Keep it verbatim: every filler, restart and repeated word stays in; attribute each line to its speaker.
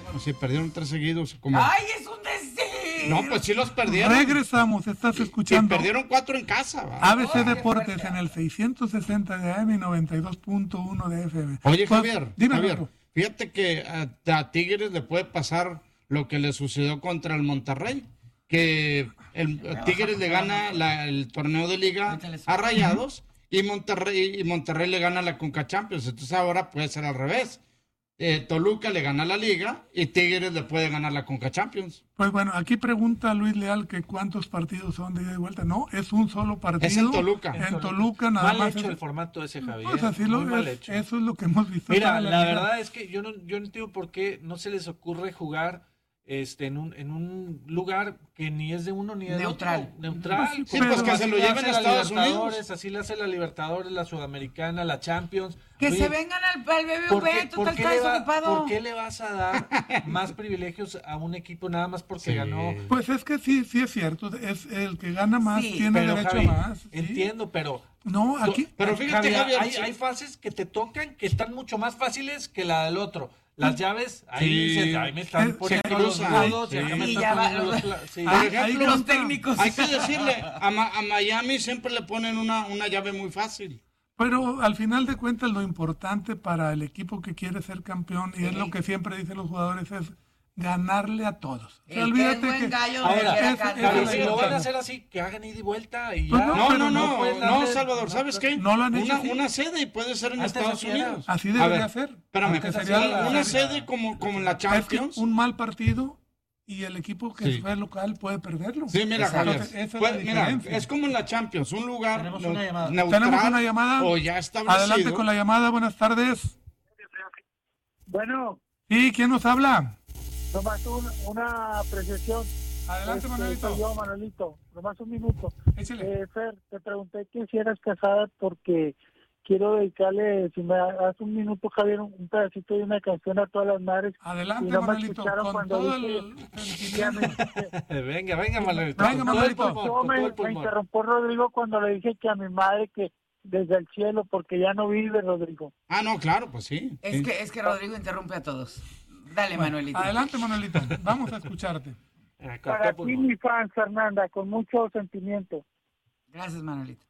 Speaker 1: Pues sí, perdieron tres seguidos. Como...
Speaker 2: ¡Ay, es un decir!
Speaker 1: No, pues sí los perdieron.
Speaker 3: Regresamos, estás escuchando.
Speaker 1: Y perdieron cuatro en casa. ¿Va?
Speaker 3: A B C
Speaker 2: Ay, qué
Speaker 3: Deportes
Speaker 2: fuerte.
Speaker 3: en el seiscientos sesenta de A M y noventa y dos punto uno de F M.
Speaker 1: Oye,
Speaker 3: Pues,
Speaker 1: Javier,
Speaker 3: dime,
Speaker 1: Javier,
Speaker 3: Marco.
Speaker 1: fíjate que a, a Tigres le puede pasar lo que le sucedió contra el Monterrey, que el a Tigres le gana la- el torneo de liga a Rayados y Monterrey y Monterrey le gana la Conca Champions. Entonces ahora puede ser al revés. Eh, Toluca le gana la liga y Tigres le puede ganar la Conca Champions.
Speaker 3: Pues bueno, aquí pregunta Luis Leal que cuántos partidos son de ida y vuelta. No, es un solo partido.
Speaker 1: Es en Toluca.
Speaker 3: En Toluca nada
Speaker 4: Mal
Speaker 3: más.
Speaker 4: hecho
Speaker 3: es-
Speaker 4: el formato ese, Javier.
Speaker 3: Pues así lo
Speaker 4: Muy mal
Speaker 3: es,
Speaker 4: hecho.
Speaker 3: eso es lo que hemos visto.
Speaker 4: Mira,
Speaker 3: toda
Speaker 4: la
Speaker 3: liga.
Speaker 4: verdad es que yo no, yo no entiendo por qué no se les ocurre jugar este en un en un lugar que ni es de uno ni de
Speaker 2: Neutral.
Speaker 4: otro. Neutral.
Speaker 3: Sí,
Speaker 4: como
Speaker 3: pues que
Speaker 4: así
Speaker 1: se lo
Speaker 4: le
Speaker 1: lleven
Speaker 4: hace
Speaker 1: a
Speaker 4: la
Speaker 1: Estados
Speaker 4: Libertadores,
Speaker 1: Unidos.
Speaker 4: Así le hace la Libertadores, la Sudamericana, la Champions.
Speaker 2: Que
Speaker 4: Oye,
Speaker 2: se vengan al, al B B
Speaker 4: ¿por
Speaker 2: V,
Speaker 4: qué,
Speaker 2: total
Speaker 4: por qué
Speaker 2: está
Speaker 4: le va-
Speaker 2: desocupado.
Speaker 4: por qué le vas a dar más privilegios a un equipo nada más porque
Speaker 1: Sí.
Speaker 4: ganó?
Speaker 3: Pues es que sí, sí es cierto. Es el que gana más
Speaker 2: Sí,
Speaker 3: tiene
Speaker 4: Pero,
Speaker 3: derecho
Speaker 4: Javi,
Speaker 3: a más. ¿sí?
Speaker 4: entiendo, pero
Speaker 3: No, aquí.
Speaker 1: Pero fíjate,
Speaker 4: Javi,
Speaker 1: Javier,
Speaker 4: hay,
Speaker 1: sí.
Speaker 4: hay fases que te tocan que están mucho más fáciles que la del otro. Las llaves, ahí
Speaker 1: Sí.
Speaker 4: dices, ahí me están
Speaker 3: Se
Speaker 4: poniendo los
Speaker 1: cruzan.
Speaker 4: nudos, y acá
Speaker 1: Sí.
Speaker 4: me
Speaker 2: Y
Speaker 4: están
Speaker 2: ya va-
Speaker 4: poniendo los cla- sí.
Speaker 1: Por
Speaker 3: Ahí-
Speaker 1: ejemplo,
Speaker 3: ahí
Speaker 2: Los
Speaker 3: consta-
Speaker 2: técnicos.
Speaker 1: Hay que decirle, a, Ma- a Miami siempre le ponen una, una llave muy fácil.
Speaker 3: Pero al final de cuentas lo importante para el equipo que quiere ser campeón, y es lo que siempre dicen los jugadores, es ganarle a todos. O sea,
Speaker 2: El que es buen
Speaker 3: que-
Speaker 2: gallo
Speaker 4: Ahora,
Speaker 2: le queda
Speaker 3: eso-
Speaker 2: cantar.
Speaker 3: eso
Speaker 4: Javi,
Speaker 3: es
Speaker 4: si
Speaker 3: la
Speaker 4: lo van a
Speaker 3: importante.
Speaker 4: hacer así, que hagan ida y vuelta y
Speaker 3: Pues
Speaker 4: ya.
Speaker 3: no,
Speaker 1: No,
Speaker 3: pero
Speaker 1: no,
Speaker 3: no
Speaker 1: no,
Speaker 4: puedes
Speaker 1: no,
Speaker 4: darle-
Speaker 1: Salvador, ¿sabes qué?
Speaker 3: No lo han hecho
Speaker 1: una,
Speaker 3: así.
Speaker 1: una sede y puede ser en
Speaker 4: Antes
Speaker 1: Estados
Speaker 4: así era.
Speaker 1: Unidos.
Speaker 3: Así
Speaker 1: A
Speaker 3: debería
Speaker 1: ver,
Speaker 3: ser.
Speaker 1: Espérame,
Speaker 3: Porque
Speaker 4: Antes
Speaker 3: sería
Speaker 4: así
Speaker 3: la-
Speaker 4: era.
Speaker 1: una
Speaker 4: Sí.
Speaker 1: sede como, como en la
Speaker 3: Es que
Speaker 1: Champions.
Speaker 3: un mal partido y el equipo que
Speaker 1: Sí.
Speaker 3: fue local puede perderlo.
Speaker 1: Sí, mira,
Speaker 3: Exacto.
Speaker 1: Javier,
Speaker 3: Entonces, esa es
Speaker 1: pues,
Speaker 3: la
Speaker 1: mira,
Speaker 3: diferencia.
Speaker 1: es como en la Champions, un lugar
Speaker 4: Tenemos
Speaker 1: neu-
Speaker 4: una llamada.
Speaker 1: neutral
Speaker 3: Tenemos una llamada.
Speaker 1: o ya establecido.
Speaker 3: Adelante con la llamada, buenas tardes.
Speaker 5: Bueno,
Speaker 3: ¿Y quién nos habla?
Speaker 5: nomás un- una apreciación.
Speaker 3: Adelante,
Speaker 5: Este,
Speaker 3: Manuelito.
Speaker 5: soy yo, Manuelito. Nomás un minuto.
Speaker 3: Échale.
Speaker 5: Eh, Fer, te pregunté que si eras casada porque quiero dedicarle, si me das un minuto, Javier, un un pedacito de una canción a todas las madres.
Speaker 3: Adelante,
Speaker 5: Y no me
Speaker 3: Manuelito,
Speaker 5: escucharon
Speaker 3: con
Speaker 5: cuando
Speaker 3: todo
Speaker 5: dije-
Speaker 3: el
Speaker 5: Ya
Speaker 3: sentimiento.
Speaker 5: me,
Speaker 4: Venga, venga, Manuelito.
Speaker 3: Venga,
Speaker 4: con todo el
Speaker 3: Manuelito.
Speaker 4: pulmón,
Speaker 5: yo
Speaker 4: con
Speaker 5: me,
Speaker 4: todo el
Speaker 5: me
Speaker 4: pulmón.
Speaker 5: interrumpió Rodrigo cuando le dije que a mi madre que desde el cielo, porque ya no vive, Rodrigo.
Speaker 1: Ah, no, claro, pues sí.
Speaker 2: Es
Speaker 1: sí.
Speaker 2: que, es que Rodrigo interrumpe a todos. Dale,
Speaker 3: Bueno,
Speaker 2: Manuelito.
Speaker 3: adelante, Manuelito. Vamos a escucharte.
Speaker 4: Ah, con
Speaker 5: Para
Speaker 4: todo
Speaker 5: ti,
Speaker 4: pulmón.
Speaker 5: mi fan, Fernanda, con mucho sentimiento.
Speaker 2: Gracias, Manuelito.